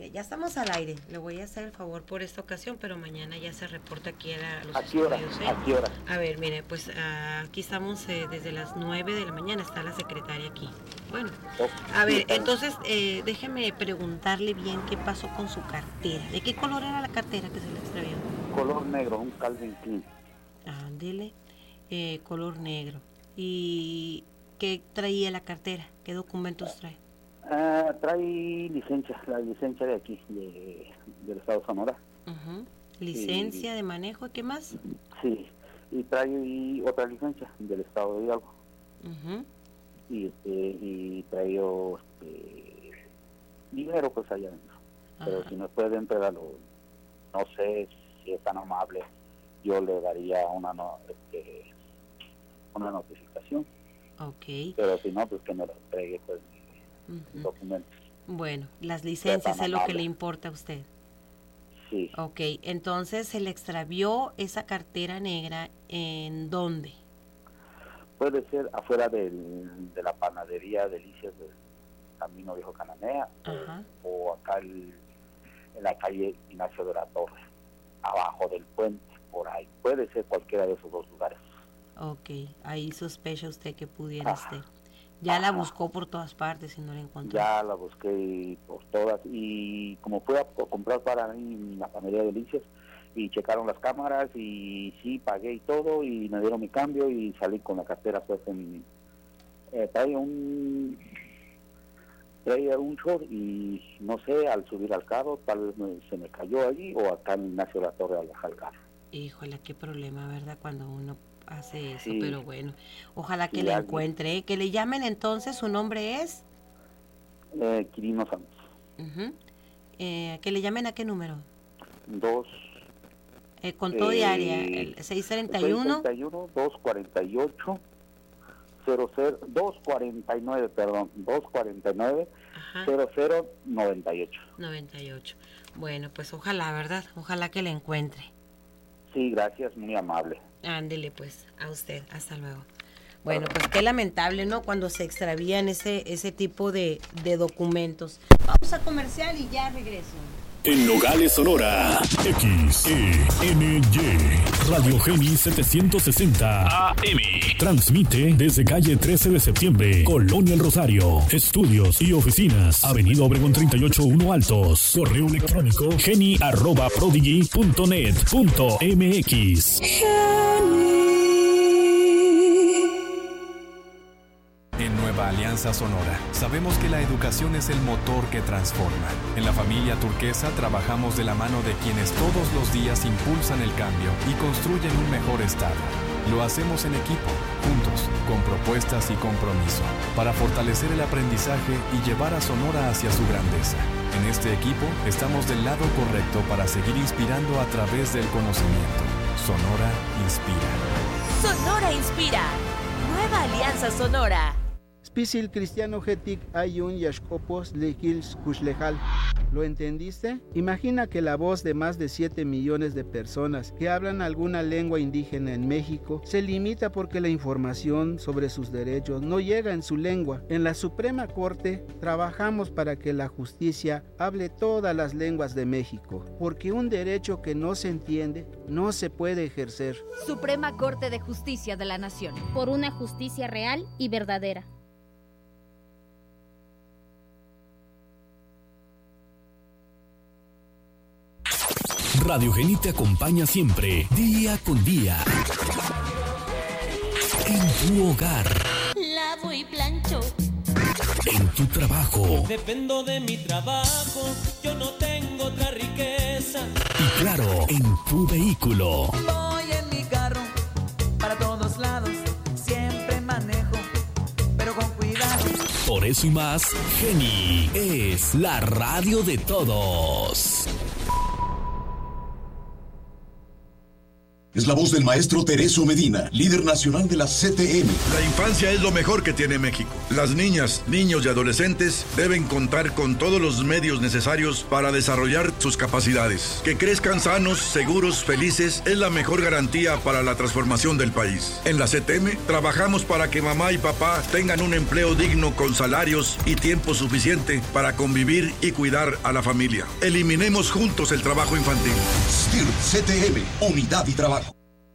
mire, ya estamos al aire. Le voy a hacer el favor por esta ocasión, pero mañana ya se reporta aquí a los ¿A qué hora? estudios, ¿A qué hora? A ver, mire, pues aquí estamos desde las 9 de la mañana, está la secretaria aquí. Bueno, a ver, entonces déjeme preguntarle bien qué pasó con su cartera. ¿De qué color era la cartera que se le extravió? Color negro, un Calvin Klein. Ándele, color negro. ¿Y qué traía la cartera? ¿Qué documentos trae? Trae licencia, la licencia de aquí, del estado de Sonora. Licencia de manejo, ¿qué más? Sí, y trae otra licencia del estado de Hidalgo. Y traigo dinero pues allá adentro. Pero si me puede entregarlo, no sé si es tan amable, yo le daría una notificación. Ok. Pero si no, pues que me lo entregue pues documentos. Bueno, las licencias es lo que le importa a usted. Sí. Ok, entonces se le extravió esa cartera negra, ¿en dónde? Puede ser afuera de la panadería Delicias del Camino Viejo Cananea, o acá en la calle Ignacio de la Torre, abajo del puente, por ahí. Puede ser cualquiera de esos dos lugares. Ok, ahí sospecha usted que pudiera estar. Ya la buscó por todas partes y no la encontró. Ya la busqué por todas, y como fui a comprar para mí en la panadería Delicias, y checaron las cámaras, y sí, pagué y todo, y me dieron mi cambio, y salí con la cartera pues traía un short, y no sé, al subir al carro, tal vez se me cayó allí, o acá en Ignacio de la Torre al bajar el carro. Híjole, qué problema, ¿verdad? Cuando uno hace eso, sí. Pero bueno, ojalá que la encuentre, que le llamen entonces. ¿Su nombre es? Quirino Santos. Que le llamen ¿a qué número? 2 con todo y área, el 631 248 249, perdón, 249 0098. Bueno, pues ojalá, ¿verdad? Ojalá que la encuentre. Sí, gracias, muy amable. Ándele pues, a usted, hasta luego. Bueno, pues qué lamentable, ¿no? Cuando se extravían ese tipo de documentos. Vamos a comercial y ya regreso. En Nogales, Sonora, XENY, Radio Geni 760 AM. Transmite desde calle 13 de septiembre, Colonia El Rosario. Estudios y oficinas, Avenida Obregón 38-1 Altos. Correo electrónico geni@prodigy.net.mx. En Nueva Alianza Sonora, sabemos que la educación es el motor que transforma. En la familia Turquesa trabajamos de la mano de quienes todos los días impulsan el cambio y construyen un mejor estado. Lo hacemos en equipo, juntos, con propuestas y compromiso, para fortalecer el aprendizaje y llevar a Sonora hacia su grandeza. En este equipo estamos del lado correcto para seguir inspirando a través del conocimiento. Sonora inspira. Sonora inspira. Nueva Alianza Sonora. Spisil cristiano getik ayun yashkopos lehils kushlejal. ¿Lo entendiste? Imagina que la voz de más de 7 millones de personas que hablan alguna lengua indígena en México se limita porque la información sobre sus derechos no llega en su lengua. En la Suprema Corte trabajamos para que la justicia hable todas las lenguas de México, porque un derecho que no se entiende no se puede ejercer. Suprema Corte de Justicia de la Nación. Por una justicia real y verdadera. Radio Geni te acompaña siempre, día con día. En tu hogar. Lavo y plancho. En tu trabajo. Dependo de mi trabajo, yo no tengo otra riqueza. Y claro, en tu vehículo. Voy en mi carro, para todos lados, siempre manejo, pero con cuidado. Por eso y más, Geni es la radio de todos. Es la voz del maestro Tereso Medina, líder nacional de la CTM. La infancia es lo mejor que tiene México. Las niñas, niños y adolescentes deben contar con todos los medios necesarios para desarrollar sus capacidades. Que crezcan sanos, seguros, felices es la mejor garantía para la transformación del país. En la CTM trabajamos para que mamá y papá tengan un empleo digno con salarios y tiempo suficiente para convivir y cuidar a la familia. Eliminemos juntos el trabajo infantil. STIR CTM, Unidad y Trabajo.